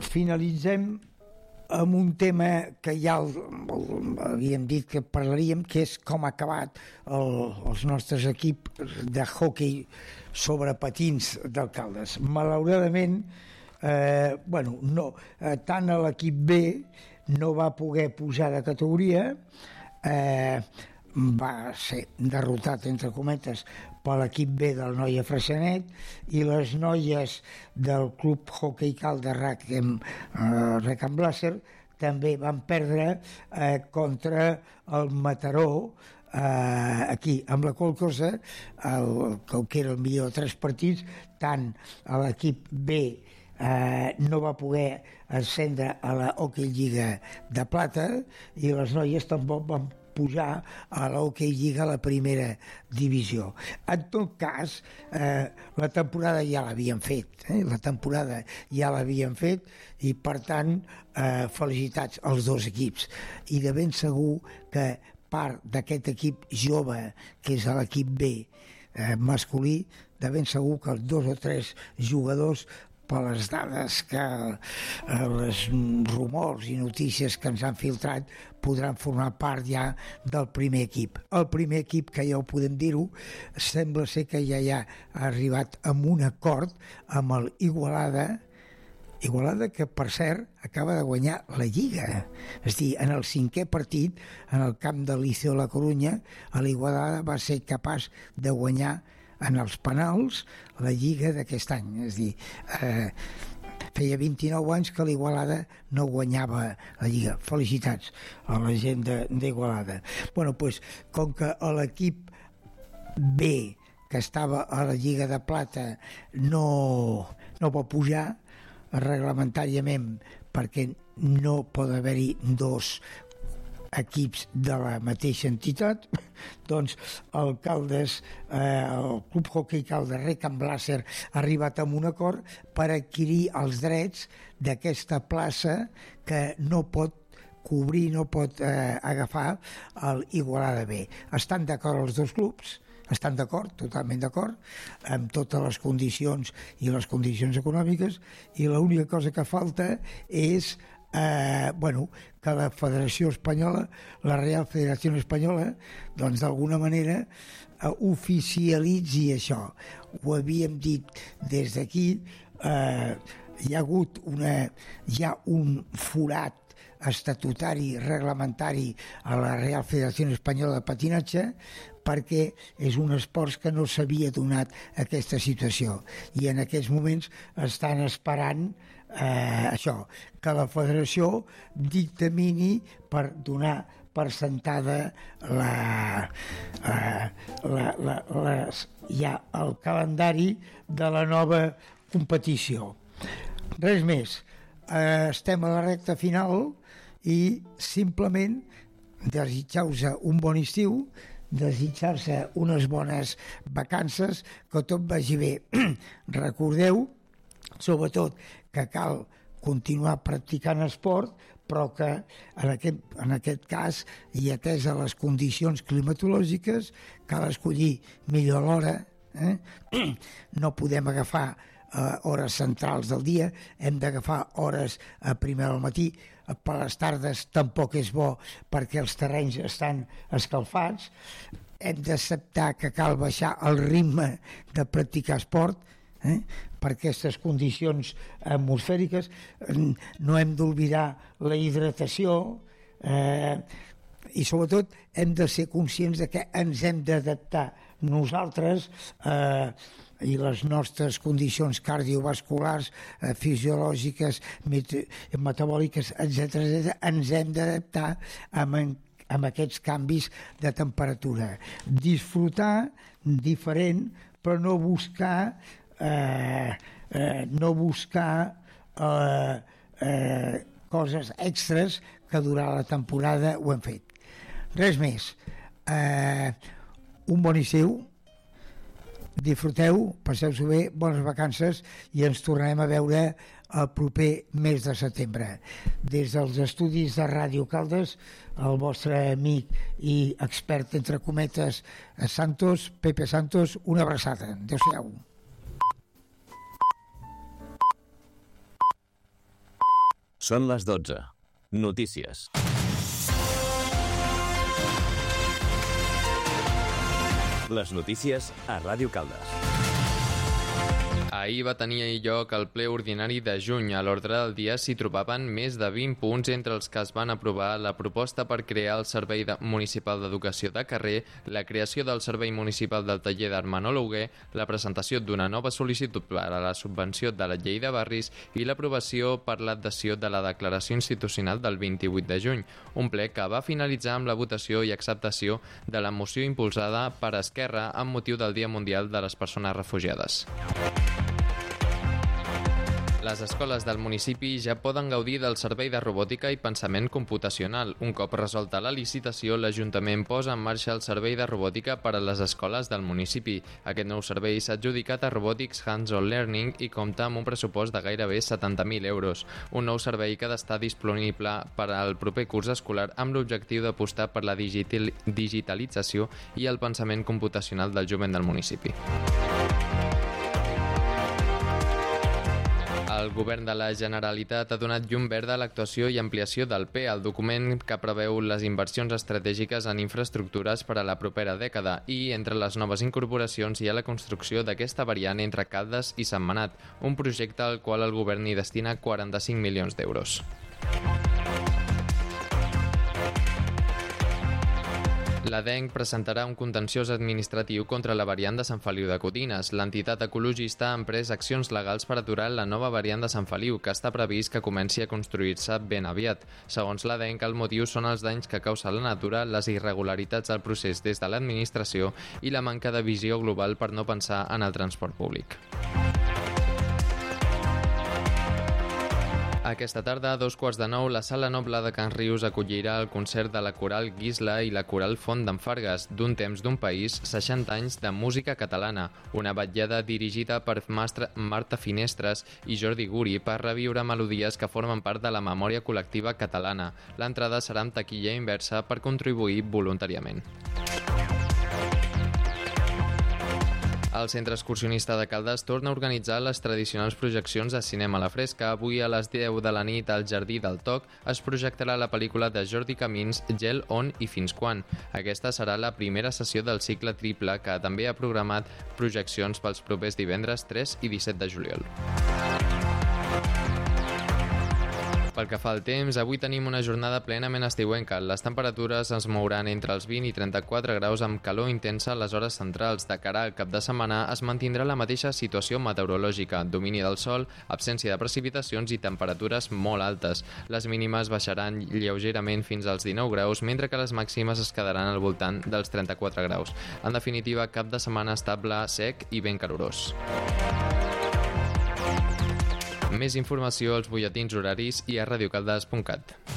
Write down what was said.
finalitzem amb un tema que ja havíem dit que parlaríem, que és com ha acabat els nostres equips de hoquei sobre patins d'Alcaldes. Malauradament, tant a l'equip B no va poder pujar de categoria, va ser derrotat, entre cometes, per l'equip B del Noia Freixenet, i les noies del Club Hockey Caldes Rec and Blaser també van perdre contra el Mataró, aquí, amb la qual cosa, que era el millor de 3 partits, tant a l'equip B no va poder ascendre a la Hockey Lliga de Plata, i les noies tampoc van pujar a la Hockey Lliga, a la primera divisió. En tot cas, la temporada ja l'havien fet, i per tant felicitats als dos equips, i de ben segur que part d'aquest equip jove, que és l'equip B masculí, de ben segur que els 2 o 3 jugadors, per les dades que les rumors i notícies que ens han filtrat, podran formar part ja del primer equip. El primer equip, que ja ho podem dir-ho, sembla ser que ja ha arribat a un acord amb el Igualada, que per cert acaba de guanyar la Lliga. És a dir, en el 5è partit, en el camp del Liceo La Corunya, l'Igualada va ser capaç de guanyar en els penals la Lliga d'aquest any. És a dir, feia 29 anys que l'Igualada no guanyava la Lliga. Felicitats a la gent d'Igualada. Com que l'equip B, que estava a la Lliga de Plata, no va pujar reglamentàriament, perquè no pot haver-hi 2 equips de la mateixa entitat, doncs el Club Hockey Caldes Rec and Blaser ha arribat a un acord per adquirir els drets d'aquesta plaça que no pot cobrir, no pot agafar l'Igualada B. Estan d'acord els dos clubs, estan d'acord, totalment d'acord, amb totes les condicions i les condicions econòmiques, i l'única cosa que falta és que la Federació Espanyola, la Real Federació Espanyola, doncs d'alguna manera oficialitzi això. Ho havíem dit des d'aquí, hi ha hagut un forat estatutari, reglamentari a la Real Federació Espanyola de Patinatge, perquè és un esport que no s'havia donat aquesta situació, i en aquests moments estan esperant això, que la federació dictamini per donar per sentada ja el calendari de la nova competició. Res més, estem a la recta final i simplement desitjar-vos un bon estiu, desitjar-se unes bones vacances, que tot vagi bé. Recordeu sobretot que cal continuar practicant esport, però que en aquest cas, i atès a les condicions climatològiques, cal escollir millor l'hora. No podem agafar hores centrals del dia, hem d'agafar hores a primera del matí. Per les tardes tampoc és bo, perquè els terrenys estan escalfats. Hem d'acceptar que cal baixar el ritme de practicar esport per aquestes condicions atmosfèriques. No hem d'oblidar la hidratació, i sobretot hem de ser conscients de que ens hem d'adaptar nosaltres i les nostres condicions cardiovasculars, fisiològiques, metabòliques, etc. Ens hem d'adaptar amb aquests canvis de temperatura. Disfrutar diferent, però no buscar coses extres que durant la temporada ho hem fet. Res més. Un bon estiu, disfruteu, passeu-s'ho bé, bones vacances, i ens tornarem a veure el proper mes de setembre. Des dels estudis de Ràdio Caldes, el vostre amic i expert, entre cometes, Santos, Pepe Santos, una abraçada. Adéu-siau. Són les 12. Notícies. Les notícies a Ràdio Caldes. Ahir va tenir lloc el ple ordinari de juny. A l'ordre del dia s'hi trobaven més de 20 punts, entre els que es van aprovar la proposta per crear el Servei Municipal d'Educació de Carrer, la creació del Servei Municipal del Taller d'Art Manol Hugué, la presentació d'una nova sol·licitud per a la subvenció de la Llei de Barris i l'aprovació per l'adhesió de la Declaració Institucional del 28 de juny, un ple que va finalitzar amb la votació i acceptació de la moció impulsada per Esquerra amb motiu del Dia Mundial de les Persones Refugiades. Les escoles del municipi ja poden gaudir del servei de robòtica i pensament computacional. Un cop resolta la licitació, l'Ajuntament posa en marxa el servei de robòtica per a les escoles del municipi. Aquest nou servei s'ha adjudicat a Robotics Hands-on Learning i compta amb un pressupost de gairebé 70.000 euros. Un nou servei que ha d'estar disponible per al proper curs escolar amb l'objectiu d'apostar per la digitalització i el pensament computacional del jovent del municipi. El govern de la Generalitat ha donat llum verda a l'actuació i ampliació del PE, el document que preveu les inversions estratègiques en infraestructures per a la propera dècada i, entre les noves incorporacions, hi ha la construcció d'aquesta variant entre Caldes i Sentmenat, un projecte al qual el govern hi destina 45 milions d'euros. L'ADENC presentarà un contenciós administratiu contra la variant de Sant Feliu de Codines. L'entitat ecologista ha emprès accions legals per aturar la nova variant de Sant Feliu, que està previst que comenci a construir-se ben aviat. Segons l'ADENC, el motiu són els danys que causa la natura, les irregularitats del procés des de l'administració i la manca de visió global per no pensar en el transport públic. Aquesta tarda, a 8:15, la Sala Noble de Can Rius acollirà el concert de la Coral Guisla i la Coral Font d'en Fargues, d'un temps d'un país, 60 anys de música catalana, una vetllada dirigida per Marta Finestres i Jordi Guri per reviure melodies que formen part de la memòria col·lectiva catalana. L'entrada serà amb taquilla inversa per contribuir voluntàriament. El Centre Excursionista de Caldes torna a organitzar les tradicionals projeccions de cinema a la fresca. Avui a les 10 de la nit al Jardí del Toc es projectarà la pel·lícula de Jordi Camins, Gel, On i Fins Quan. Aquesta serà la primera sessió del cicle triple que també ha programat projeccions pels propers divendres 3 i 17 de juliol. Pel que fa al temps, avui tenim una jornada plenament estiuenca. Les temperatures es mouran entre els 20 i 34 graus amb calor intensa a les hores centrals. De cara al cap de setmana es mantindrà la mateixa situació meteorològica, domini del sol, absència de precipitacions i temperatures molt altes. Les mínimes baixaran lleugerament fins als 19 graus, mentre que les màximes es quedaran al voltant dels 34 graus. En definitiva, cap de setmana estable, sec i ben calorós. Més informació als butlletins horaris i a radiocaldes.cat.